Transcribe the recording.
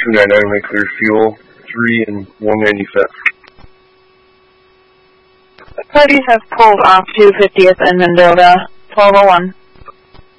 299 only clear fuel, 3 and 1 manifest. Parties have pulled off 250th and Mendota, 1201.